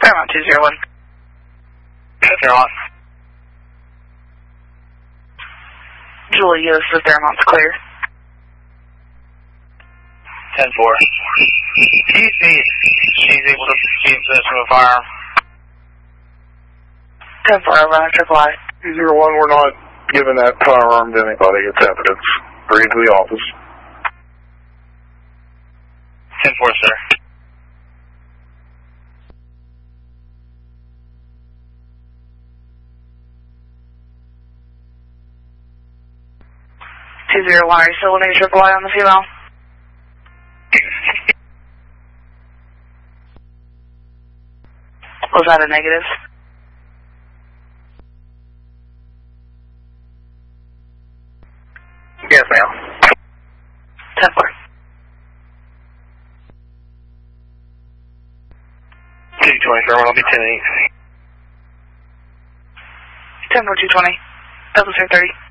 Fairmont 201. Fairmont. Julie, this is Fairmont's clear. 10-4. Can you see if she's able to see in possession of a firearm? 10-4, over on Triple I. 201, we're not giving that firearm to anybody. It's evidence. Bring it to the office. 10-4, sir. Are you still in Triple I on the female? Was that a negative? Yes, ma'am. 10-4. 220, Fairmont, I'll be 10-8. 10-4, 220. Double 30.